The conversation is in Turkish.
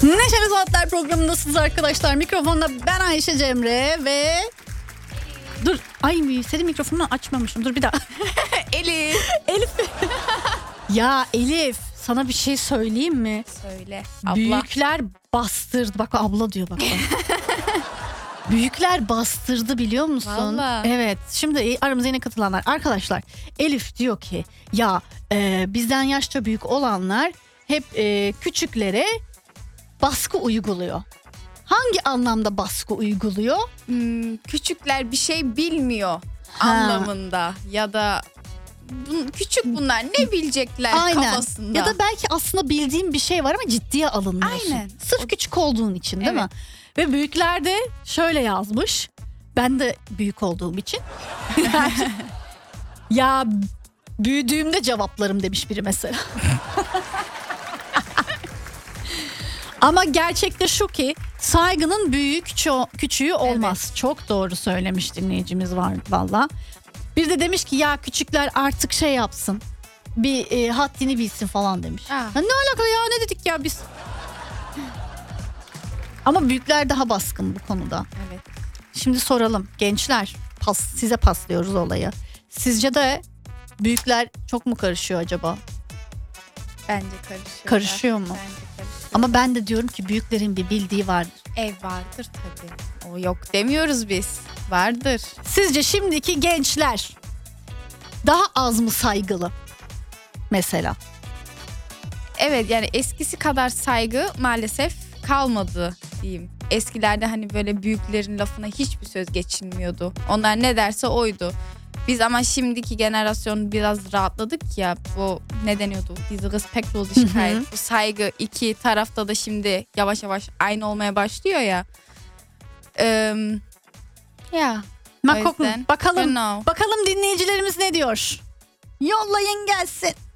Neşeli Saatler programındasınız arkadaşlar. Mikrofonda ben Ayşe Cemre ve... Dur, ay senin mikrofonunu açmamışım. Dur bir daha. Elif. Ya Elif, sana bir şey söyleyeyim mi? Söyle. Abla. Büyükler bastırdı. Bak abla diyor bak. Büyükler bastırdı biliyor musun? Vallahi. Evet. Şimdi aramıza yine katılanlar. Arkadaşlar Elif diyor ki ya bizden yaşça büyük olanlar hep küçüklere baskı uyguluyor. Hangi anlamda baskı uyguluyor? Küçükler bir şey bilmiyor anlamında ya da küçük bunlar ne bilecekler kafasında. Ya da belki aslında bildiğin bir şey var ama ciddiye alınmıyorsun. Aynen. Sırf küçük olduğun için değil Evet. mi? Ve büyükler de şöyle yazmış. Ben de büyük olduğum için. Ya büyüdüğümde cevaplarım demiş biri mesela. Ama gerçekte şu ki saygının küçüğü olmaz. Evet. Çok doğru söylemiş dinleyicimiz var valla. Bir de demiş ki ya küçükler artık şey yapsın. Bir haddini bilsin falan demiş. Aa. Ya ne alaka ya, ne dedik ya biz? Ama büyükler daha baskın bu konuda. Evet. Şimdi soralım gençler, size paslıyoruz olayı. Sizce de büyükler çok mu karışıyor acaba? Bence karışıyor. Karışıyor mu? Bence karışıyor. Ama ben de diyorum ki büyüklerin bir bildiği vardır. Ev vardır tabii. O yok demiyoruz biz. Vardır. Sizce şimdiki gençler daha az mı saygılı mesela? Evet, yani eskisi kadar saygı maalesef kalmadı diyeyim. Eskilerde hani böyle büyüklerin lafına hiçbir söz geçilmiyordu. Onlar ne derse oydu. Biz ama şimdiki generasyon biraz rahatladık ya, bu ne deniyordu? Diese Respektlosigkeit. Bu saygı iki tarafta da şimdi yavaş yavaş aynı olmaya başlıyor ya. Ya. O yüzden, Bakalım you know. bakalım dinleyicilerimiz ne diyor? Yollayın gelsin.